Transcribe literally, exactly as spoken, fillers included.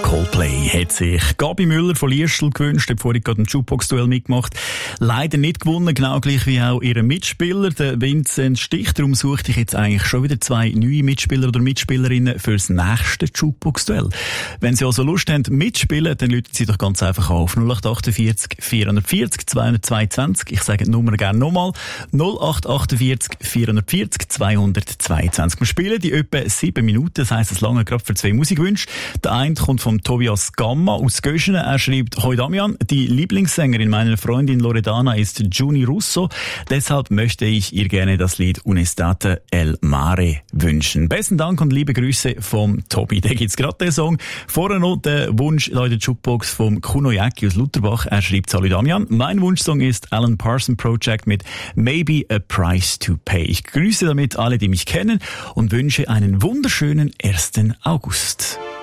Coldplay hat sich Gabi Müller von Liestl gewünscht, hat vorhin gerade im Jukebox-Duell mitgemacht. Leider nicht gewonnen, genau gleich wie auch ihr Mitspieler, der Vincent Stich. Darum suchte ich jetzt eigentlich schon wieder zwei neue Mitspieler oder Mitspielerinnen fürs nächste Jukebox-Duell. Wenn Sie also Lust haben mitspielen, dann rufen Sie doch ganz einfach auf null acht achtundvierzig vierhundertvierzig zweihundertzweiundzwanzig. Ich sage die Nummer gerne nochmal. null acht achtundvierzig vierhundertvierzig zweihundertzweiundzwanzig. Wir spielen die etwa sieben Minuten, das heisst, es lange gerade für zwei Musikwünsche. Der eine kommt vom Tobias Gamma aus Göschenen. Er schreibt: Hoi Damian, die Lieblingssängerin meiner Freundin Loredana ist Giuni Russo. Deshalb möchte ich ihr gerne das Lied Un'estate El Mare wünschen. Besten Dank und liebe Grüße vom Tobi. Da gibt's gerade den Song. Vorher noch der Wunsch in der Jukebox vom Kuno Jäcki aus Lutherbach. Er schreibt: Hallo Damian, mein Wunschsong ist Alan Parsons Project mit Maybe a Price to Pay. Ich grüße damit alle, die mich kennen und wünsche einen wunderschönen ersten August.